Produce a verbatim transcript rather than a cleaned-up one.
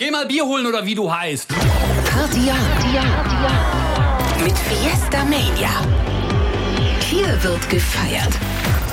Geh mal Bier holen oder wie du heißt. Party mit Fiesta Mania. Hier wird gefeiert.